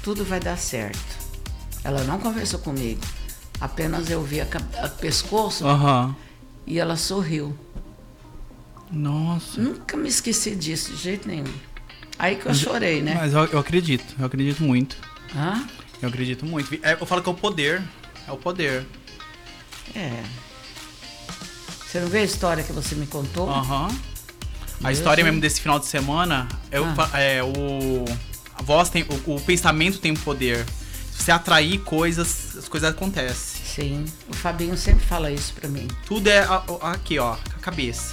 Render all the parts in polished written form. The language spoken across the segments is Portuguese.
tudo vai dar certo. Ela não conversou comigo. Apenas eu vi a pescoço e ela sorriu. Nossa. Nunca me esqueci disso, de jeito nenhum. Aí que eu chorei, né? Mas eu acredito muito. Hã? Eu acredito muito. Eu falo que é o poder. É o poder. É. Você não vê a história que você me contou? A história mesmo desse final de semana a voz tem. O pensamento tem poder. Se você atrair coisas, as coisas acontecem. Sim. O Fabinho sempre fala isso pra mim. Tudo é aqui, ó, a cabeça.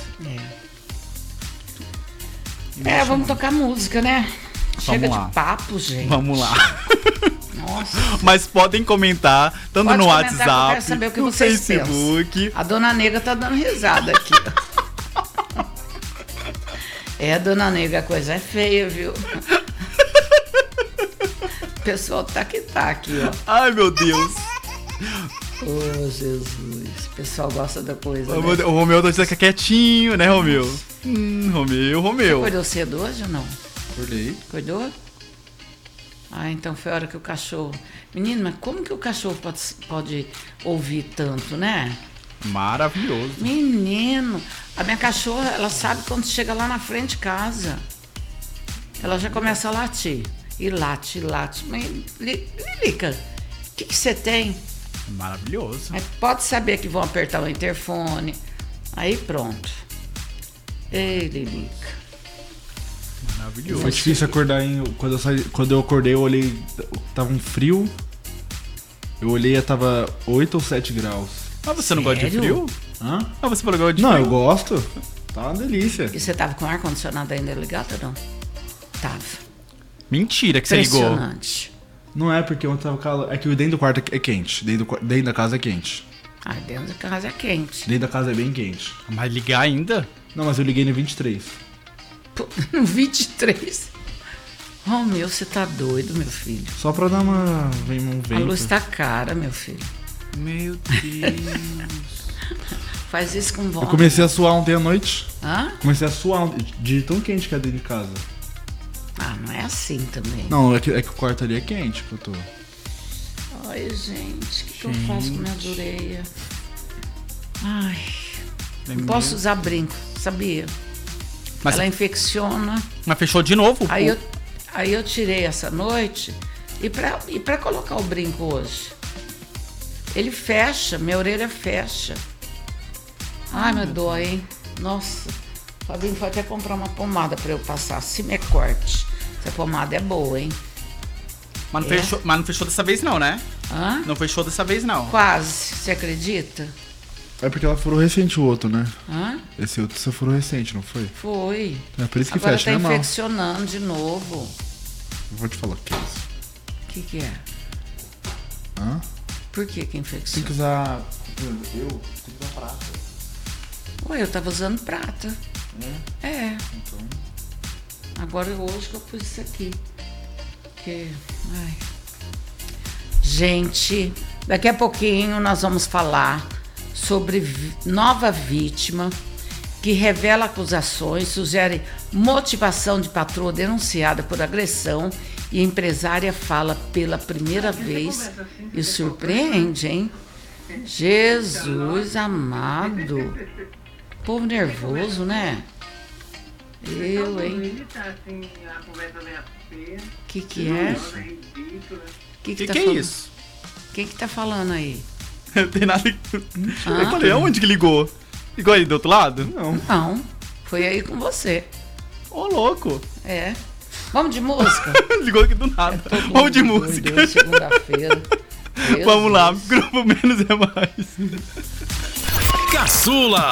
Vamos tocar música, né? Chega lá. de papo, gente. Vamos lá. Nossa. Mas podem comentar, tanto no WhatsApp, eu quero saber o que no vocês Facebook. Pensam. A dona Nega tá dando risada aqui. Dona Nega, a coisa é feia, viu? O pessoal tá aqui, ó. Ai, meu Deus. Oh, Jesus. O pessoal gosta da coisa, né? O Romeu tá dizendo que é quietinho, né, Romeu? Romeu. Você acordou cedo hoje ou não? Acordei. Acordou? Então foi a hora que o cachorro... Menino, mas como que o cachorro pode ouvir tanto, né? Maravilhoso. Menino, a minha cachorra, ela sabe quando chega lá na frente de casa. Ela já começa a latir. E late. Mas, Lilica, o que você tem? Maravilhoso. Mas pode saber que vão apertar o interfone. Aí pronto. Ei, Lilica. Maravilhoso. Foi difícil acordar, hein? Quando eu acordei, eu olhei. Tava um frio. Eu olhei, tava 8 ou 7 graus. Mas você não gosta de frio? Hã? Você falou que gosta de frio? Não, eu gosto. Tá uma delícia. E você tava com o ar-condicionado ainda ligado ou não? Tava. Mentira que você ligou. Impressionante. Não é porque ontem tava calor. É que dentro do quarto é quente. Dentro da casa é quente. Dentro da casa é quente. Dentro da casa é bem quente. Mas ligar ainda? Não, mas eu liguei no 23. No 23? Oh, meu, você tá doido, meu filho. Só pra dar um vento. A luz tá cara, meu filho. Meu Deus. Faz isso com vontade. Eu comecei a suar ontem à noite. Hã? Comecei a suar de tão quente que é dentro de casa. Não é assim também. Não, é que o quarto ali é quente que eu tô. Ai, gente, o que eu faço com minhas orelhas? Ai, não posso usar brinco, sabia? Mas ela infecciona. Mas fechou de novo? Aí eu tirei essa noite e pra colocar o brinco hoje. Ele fecha, minha orelha fecha. Ai, meu dói, hein? Nossa, o Fabinho foi até comprar uma pomada pra eu passar, Simecorte. Essa pomada é boa, hein? Mas não fechou dessa vez não, né? Hã? Não fechou dessa vez não. Quase, você acredita? É porque ela furou recente o outro, né? Hã? Esse outro você furou recente, não foi? Foi. É por isso que agora fecha, tá né, mal? infeccionando de novo. Eu vou te falar o que é isso. O que é? Hã? Por que infecciona? Tem que usar... Tem que usar prata. Ué, eu tava usando prata. É. Então... Agora hoje que eu pus isso aqui. Porque... Ai. Gente, daqui a pouquinho nós vamos falar sobre nova vítima que revela acusações, sugere motivação de patroa denunciada por agressão e empresária fala pela primeira vez e surpreende, hein? Jesus amado. Povo nervoso, né? Eu, hein? Que é? Que é isso? Quem que tá falando aí? Não tem nada. Eu falei, aonde que ligou? Ligou aí do outro lado? Não, foi aí com você. Ô, louco. É. Vamos de música? Ligou aqui do nada. Vamos de música. Segunda-feira. Vamos lá, Grupo Menos é Mais. Caçula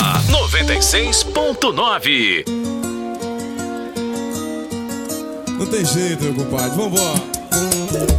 96.9. Não tem jeito, meu compadre. Vambora.